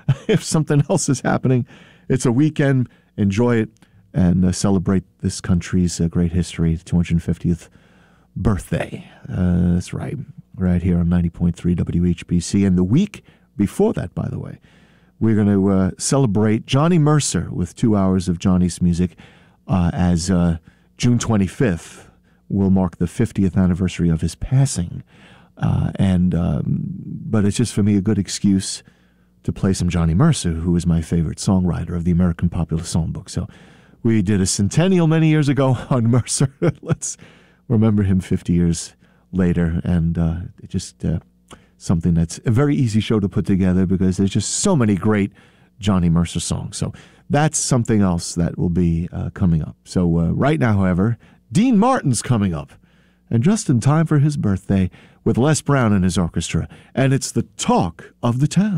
if something else is happening. It's a weekend. Enjoy it and celebrate this country's great history, 250th birthday. That's right here on 90.3 WHBC. And the week before that, by the way, we're going to celebrate Johnny Mercer with 2 hours of Johnny's music as June 25th will mark the 50th anniversary of his passing. But it's just for me a good excuse to play some Johnny Mercer, who is my favorite songwriter of the American Popular Songbook. So we did a centennial many years ago on Mercer. Let's remember him 50 years later. And just something that's a very easy show to put together because there's just so many great Johnny Mercer songs. So that's something else that will be coming up. So right now, however, Dean Martin's coming up. And just in time for his birthday with Les Brown and his orchestra. And it's the talk of the town.